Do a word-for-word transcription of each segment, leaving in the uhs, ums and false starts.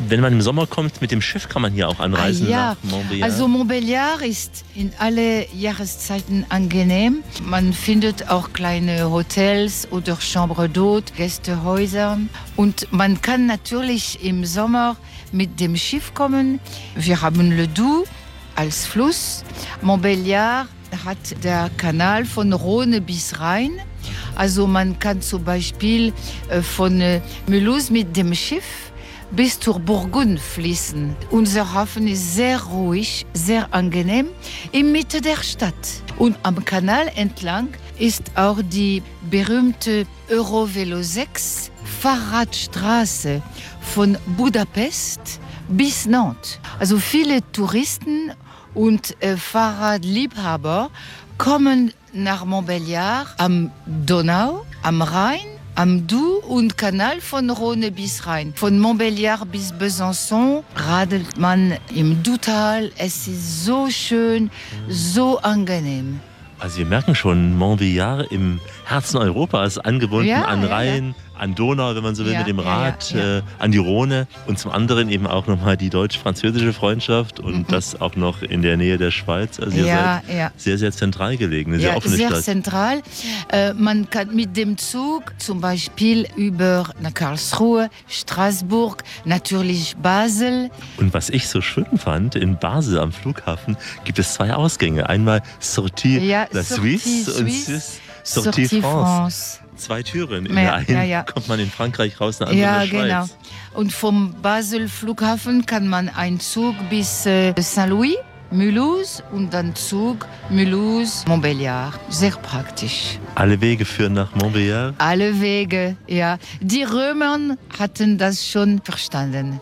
Wenn man im Sommer kommt, mit dem Schiff kann man hier auch anreisen Ah, ja. nach Montbéliard. Also Montbéliard ist in alle Jahreszeiten angenehm. Man findet auch kleine Hotels oder Chambre d'Hôte, Gästehäuser. Und man kann natürlich im Sommer mit dem Schiff kommen. Wir haben Le Doubs als Fluss. Montbéliard hat der Kanal von Rhône bis Rhein. Also man kann zum Beispiel äh, von äh, Mulhouse mit dem Schiff bis zur Burgund fließen. Unser Hafen ist sehr ruhig, sehr angenehm, in Mitte der Stadt. Und am Kanal entlang ist auch die berühmte Eurovelo sechs Fahrradstraße von Budapest bis Nantes. Also viele Touristen und äh, Fahrradliebhaber kommen nach Montbéliard am Donau, am Rhein, am Doubs und Kanal von Rhône bis Rhein. Von Montbéliard bis Besançon radelt man im Doubstal. Es ist so schön, so angenehm. Also wir merken schon, Montbéliard im Herzen Europas, angebunden Ja, an ja, Rhein, an Donau, wenn man so will, Ja, mit dem ja, Rad, ja, ja. Äh, an die Rhone und zum anderen eben auch nochmal die deutsch-französische Freundschaft und Mhm. das auch noch in der Nähe der Schweiz. Also ihr Ja, seid ja. sehr, sehr zentral gelegen, eine sehr Ja, offene sehr Stadt. zentral. Äh, man kann mit dem Zug zum Beispiel über nach Karlsruhe, Straßburg, natürlich Basel. Und was ich so schön fand, in Basel am Flughafen gibt es zwei Ausgänge. Einmal Sortie Ja, la Sortie Suisse und Suisse, Sortie, Sortie France. France. Zwei Türen. In Ja, der einen ja, ja. kommt man in Frankreich raus, in der anderen Ja, in der genau. Schweiz. Und vom Basel Flughafen kann man einen Zug bis äh, Saint-Louis, Mulhouse und dann Zug Mulhouse, Montbéliard. Sehr praktisch. Alle Wege führen nach Montbéliard. Alle Wege, ja. Die Römer hatten das schon verstanden.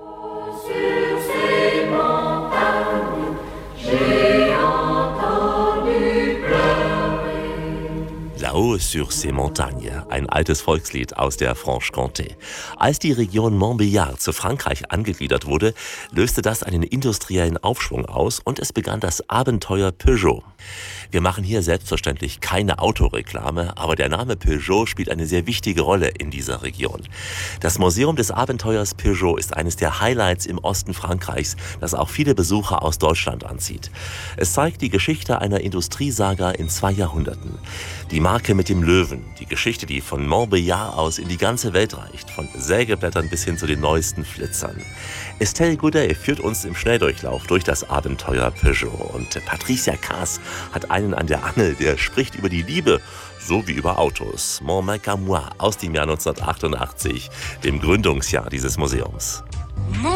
Là-haut sur ces montagnes, ein altes Volkslied aus der Franche-Comté. Als die Region Montbéliard zu Frankreich angegliedert wurde, löste das einen industriellen Aufschwung aus und es begann das Abenteuer Peugeot. Wir machen hier selbstverständlich keine Autoreklame, aber der Name Peugeot spielt eine sehr wichtige Rolle in dieser Region. Das Museum des Abenteuers Peugeot ist eines der Highlights im Osten Frankreichs, das auch viele Besucher aus Deutschland anzieht. Es zeigt die Geschichte einer Industriesaga in zwei Jahrhunderten. Die Marke mit dem Löwen, die Geschichte, die von Montbéliard aus in die ganze Welt reicht, von Sägeblättern bis hin zu den neuesten Flitzern. Estelle Goudet führt uns im Schnelldurchlauf durch das Abenteuer Peugeot und Patricia Kaas hat einen an der Angel, der spricht über die Liebe, so wie über Autos. Mon Mec à moi aus dem Jahr neunzehnhundertachtundachtzig, dem Gründungsjahr dieses Museums.